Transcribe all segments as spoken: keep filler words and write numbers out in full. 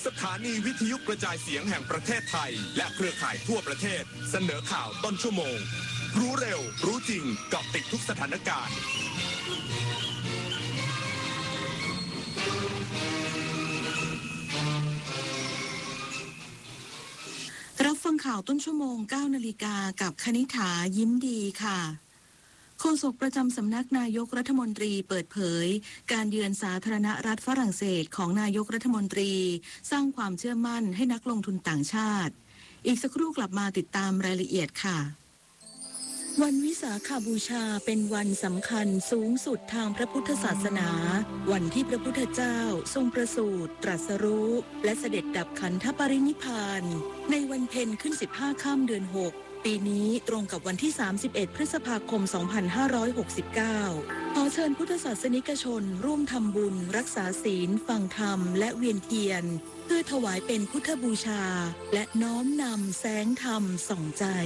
สถานีวิทยุกระจายเสียงแห่งประเทศไทยและเครือข่ายทั่วประเทศเสนอข่าวต้นชั่วโมงรู้เร็วรู้จริงเกาะติดทุกสถานการณ์รับฟังข่าวต้นชั่วโมง เก้านาฬิกากับคณิษฐายิ้มดีค่ะโฆษกประจำสำนักนายกรัฐมนตรีเปิดเผยการเยือนสาธารณรัฐฝรั่งเศสของนายกรัฐมนตรีสร้างความเชื่อมั่นให้นักลงทุนต่างชาติอีกสักครู่กลับมาติดตามรายละเอียดค่ะวันวิสาขบูชาเป็นวันสำคัญสูงสุดทางพระพุทธศาสนาวันที่พระพุทธเจ้าทรงประสูติตรัสรู้และเสด็จดับขันธปรินิพพานในวันเพ็ญขึ้นสิบห้าค่ำเดือนหกปีนี้ตรงกับวันที่สามสิบเอ็ดพฤษภาคมสองพันห้าร้อยหกสิบเก้าขอเชิญพุทธศาสนิกชนร่วมทำบุญรักษาศีลฟังธรรมและเวียนเทียนเพื่อถวายเป็นพุทธบูชาและน้อมนำแสงธรรมส่องใจ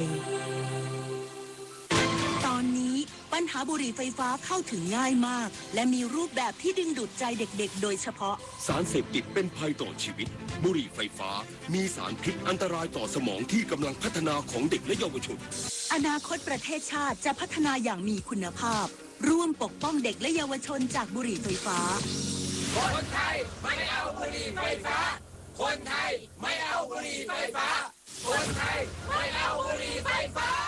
ตอนนี้ปัญหาบุหรี่ไฟฟ้าเข้าถึงง่ายมากและมีรูปแบบที่ดึงดูดใจเด็กๆโดยเฉพาะสารเสพติดเป็นภัยต่อชีวิตบุหรี่ไฟฟ้ามีสารพิษอันตรายต่อสมองที่กำลังพัฒนาของเด็กและเยาวชนอนาคตประเทศชาติจะพัฒนาอย่างมีคุณภาพร่วมปกป้องเด็กและเยาวชนจากบุหรี่ไฟฟ้าคนไทยไม่เอาบุหรี่ไฟฟ้าคนไทยไม่เอาบุหรี่ไฟฟ้าคนไทยไม่เอาบุหรี่ไฟฟ้า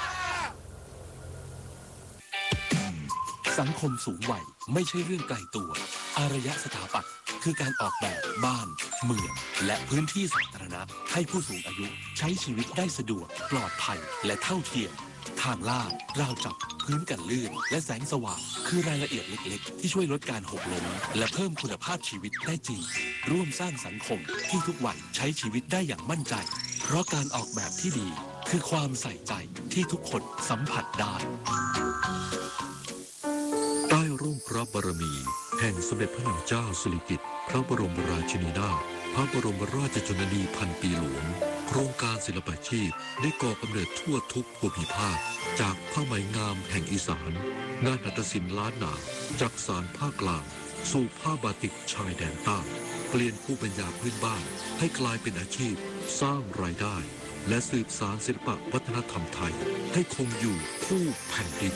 สังคมสูงวัยไม่ใช่เรื่องไกลตัวอารยสถาปัตย์คือการออกแบบบ้านเมืองและพื้นที่สาธารณะให้ผู้สูงอายุใช้ชีวิตได้สะดวกปลอดภัยและเท่าเทียมทางลาดราวจับพื้นกันลื่นและแสงสว่างคือรายละเอียดเล็กๆที่ช่วยลดการหกล้มและเพิ่มคุณภาพชีวิตได้จริงร่วมสร้างสังคมที่ทุกวัยใช้ชีวิตได้อย่างมั่นใจเพราะการออกแบบที่ดีคือความใส่ใจที่ทุกคนสัมผัสได้ใต้ร่มพระบารมีแห่งสมเด็จพระนางเจ้าสิริกิติ์พระบรมราชินีนาถพระบรมราชชนนีพันปีหลวงโครงการศิลปาชีพได้ก่อกำเนิดทั่วทุกภูมิภาคจากผ้าไหมงามแห่งอีสานงานหัตถศิลป์ล้านนาจากสานภาคกลางสู่ผ้าบาติกชายแดนใต้เปลี่ยนภูมิปัญญาพื้นบ้านให้กลายเป็นอาชีพสร้างรายได้และสืบสานศิลปวัฒนธรรมไทยให้คงอยู่คู่แผ่นดิน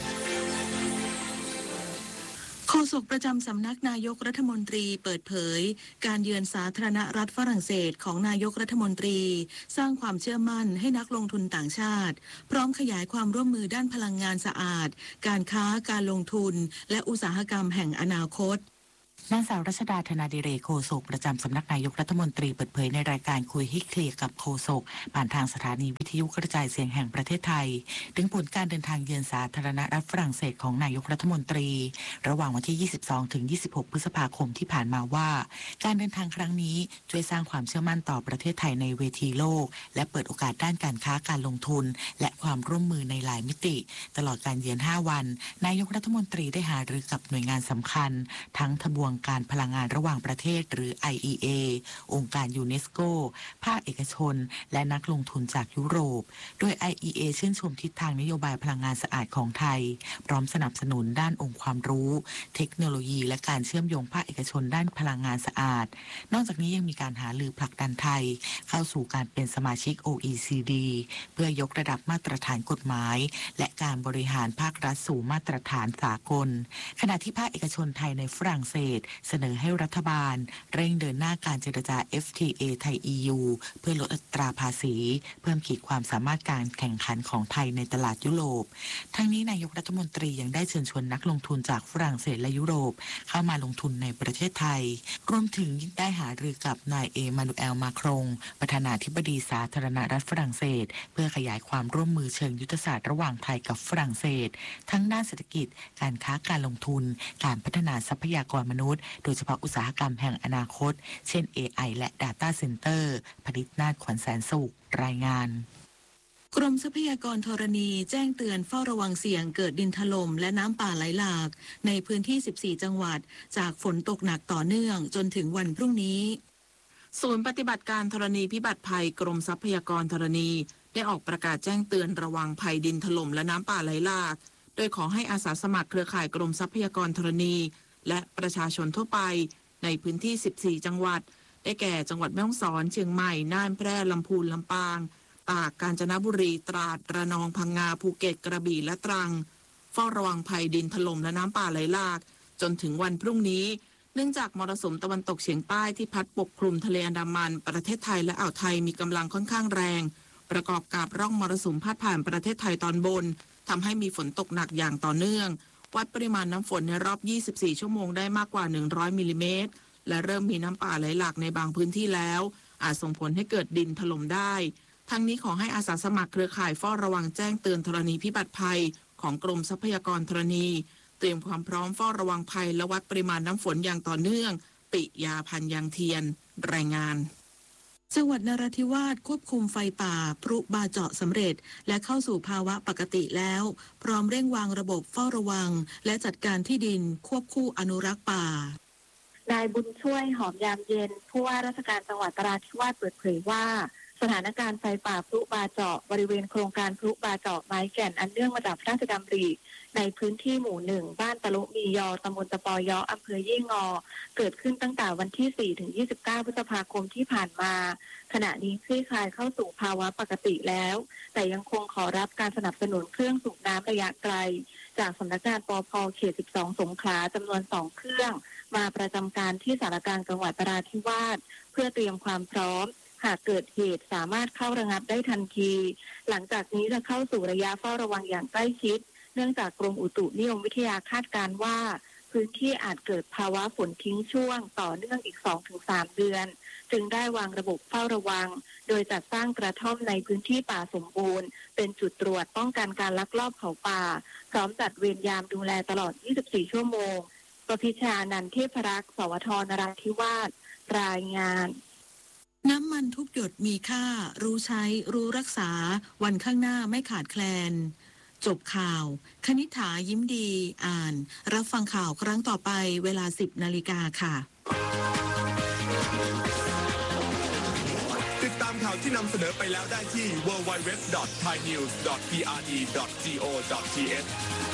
โฆษกประจำสำนักนายกรัฐมนตรีเปิดเผยการเยือนสาธารณรัฐฝรั่งเศสของนายกรัฐมนตรีสร้างความเชื่อมั่นให้นักลงทุนต่างชาติพร้อมขยายความร่วมมือด้านพลังงานสะอาดการค้าการลงทุนและอุตสาหกรรมแห่งอนาคตนางสาวรัชดาธนาดิเรกโฆษกประจำสำนักนายกรัฐมนตรีเปิดเผยในรายการคุยให้เคลียร์กับโฆษกผ่านทางสถานีวิทยุกระจายเสียงแห่งประเทศไทยถึงผลการเดินทางเยือนสาธารณรัฐฝรั่งเศสของนายกรัฐมนตรีระหว่างวันที่ ยี่สิบสองถึงยี่สิบหก พฤษภาคมที่ผ่านมาว่าการเดินทางครั้งนี้ช่วยสร้างความเชื่อมั่นต่อประเทศไทยในเวทีโลกและเปิดโอกาสด้านการค้าการลงทุนและความร่วมมือในหลายมิติตลอดการเยือนห้าวันนายกรัฐมนตรีได้หารือกับหน่วยงานสำคัญทั้งทบวงการพลังงานระหว่างประเทศหรือ ไอ อี เอ องค์การยูเนสโกภาคเอกชนและนักลงทุนจากยุโรปโดย ไอ อี เอ ชื่นชมทิศทางนโยบายพลังงานสะอาดของไทยพร้อมสนับสนุนด้านองค์ความรู้เทคโนโลยีและการเชื่อมโยงภาคเอกชนด้านพลังงานสะอาดนอกจากนี้ยังมีการหารือผลักดันไทยเข้าสู่การเป็นสมาชิก โอ อี ซี ดี เพื่อยกระดับมาตรฐานกฎหมายและการบริหารภาครัฐสู่มาตรฐานสากลขณะที่ภาคเอกชนไทยในฝรั่งเศสเสนอให้รัฐบาลเร่งเดินหน้าการเจรจา เอฟ ที เอ ไทย อี ยู เพื่อลดอัตราภาษีเพิ่มขีดความสามารถการแข่งขันของไทยในตลาดยุโรปทั้งนี้นายกรัฐมนตรียังได้เชิญชวนนักลงทุนจากฝรั่งเศสและยุโรปเข้ามาลงทุนในประเทศไทยรวมถึงได้หารือกับนายเอมานูเอลมาครงประธานาธิบดีสาธารณรัฐฝรั่งเศสเพื่อขยายความร่วมมือเชิงยุทธศาสตร์ระหว่างไทยกับฝรั่งเศสทั้งด้านเศรษฐกิจการค้าการลงทุนการพัฒนาทรัพยากรมนุษย์โดยเฉพาะอุตสาหกรรมแห่งอนาคตเช่น เอ ไอ และ Data Center ผลิตนาถขวัญแสนสุขรายงานกรมทรัพยากรธรณีแจ้งเตือนเฝ้าระวังเสี่ยงเกิดดินถล่มและน้ำป่าไหลหลากในพื้นที่สิบสี่จังหวัดจากฝนตกหนักต่อเนื่องจนถึงวันพรุ่งนี้ศูนย์ปฏิบัติการธรณีพิบัติภัยกรมทรัพยากรธรณีได้ออกประกาศแจ้งเตือนระวังภัยดินถล่มและน้ำป่าไหลหลากโดยขอให้อาสาสมัครเครือข่ายกรมทรัพยากรธรณีและประชาชนทั่วไปในพื้นที่สิบสี่จังหวัดได้แก่จังหวัดแม่ฮ่องสอนเชียงใหม่น่านแพร่ลำพูนลำปางตากกาญจนบุรีตราดระนองพังงาภูเก็ตกระบี่และตรังเฝ้าระวังภัยดินถล่มและน้ำป่าไหลหลากจนถึงวันพรุ่งนี้เนื่องจากมรสุมตะวันตกเฉียงใต้ที่พัดปกคลุมทะเลอันดามันประเทศไทยและอ่าวไทยมีกำลังค่อนข้างแรงประกอบกับร่องมรสุมพาดผ่านประเทศไทยตอนบนทำให้มีฝนตกหนักอย่างต่อเนื่องวัดปริมาณน้ำฝนในรอบยี่สิบสี่ชั่วโมงได้มากกว่าหนึ่งร้อยมิลลิเมตรและเริ่มมีน้ำป่าไหลหลากในบางพื้นที่แล้วอาจส่งผลให้เกิดดินถล่มได้ทั้งนี้ขอให้อาสาสมัครเครือข่ายเฝ้าระวังแจ้งเตือนธรณีพิบัติภัยของกรมทรัพยากรธรณีเตรียมความพร้อมเฝ้าระวังภัยและวัดปริมาณน้ำฝนอย่างต่อเนื่องปิยาพันธ์ยังเทียนรายงานจังหวัดนราธิวาสควบคุมไฟป่าพลุบาเจาะสำเร็จและเข้าสู่ภาวะปกติแล้วพร้อมเร่งวางระบบเฝ้าระวังและจัดการที่ดินควบคู่อนุรักษ์ป่านายบุญช่วยหอมยามเย็นผู้ว่าราชการจังหวัดนราธิวาสเปิดเผยว่าสถานการณ์ไฟป่าพลุบาเจาะบริเวณโครงการพลุบาเจาะไม้แก่นอันเนื่องมาจากพระราชดำริในพื้นที่หมู่หนึ่งบ้านตะลุมียอตำบลตะปอยออำเภอยี่งอเกิดขึ้นตั้งแต่วันที่สี่ถึงยี่สิบเก้าพฤษภาคมที่ผ่านมาขณะนี้คลี่คลายเข้าสู่ภาวะปกติแล้วแต่ยังคงขอรับการสนับสนุนเครื่องสูบน้ำระยะไกลจากสำนักงานปภ.เขตสิบสองสงขลาจำนวนสองเครื่องมาประจำการที่สารกลางจังหวัดนราธิวาสเพื่อเตรียมความพร้อมหากเกิดเหตุสามารถเข้าระงับได้ทันทีหลังจากนี้จะเข้าสู่ระยะเฝ้าระวังอย่างใกล้ชิดเนื่องจากกรมอุตุนิยมวิทยาคาดการณ์ว่าพื้นที่อาจเกิดภาวะฝนทิ้งช่วงต่อเนื่องอีก สองถึงสาม เดือนจึงได้วางระบบเฝ้าระวังโดยจัดสร้างกระท่อมในพื้นที่ป่าสมบูรณ์เป็นจุดตรวจป้องกันการลักลอบเผาป่าพร้อมจัดเวรยามดูแลตลอดยี่สิบสี่ชั่วโมงประพิชานันท์เทพรักษ์สวทนราธิวาสรายงานน้ำมันทุกหยดมีค่ารู้ใช้รู้รักษาวันข้างหน้าไม่ขาดแคลนจบข่าวคณิษฐายิ้มดีอ่านรับฟังข่าวครั้งต่อไปเวลา สิบนาฬิกาค่ะติดตามข่าวที่นำเสนอไปแล้วได้ที่ ดับเบิลยู ดับเบิลยู ดับเบิลยู ดอท ไทยนิวส์ ดอท พี อาร์ อี ดอท จี โอ ดอท ที เอช